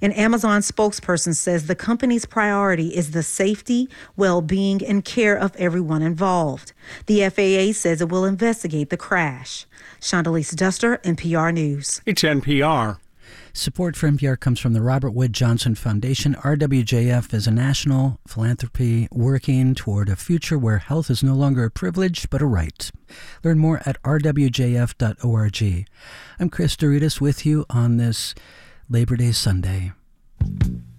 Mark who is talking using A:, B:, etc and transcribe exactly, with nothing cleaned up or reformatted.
A: An Amazon spokesperson says the company's priority is the safety, well-being, and care of everyone involved. The F A A says it will investigate the crash. Shondalise Duster, N P R News.
B: It's N P R.
C: Support for N P R comes from the Robert Wood Johnson Foundation. R W J F is a national philanthropy working toward a future where health is no longer a privilege but a right. Learn more at r w j f dot org. I'm Chris Doritas with you on this Labor Day Sunday.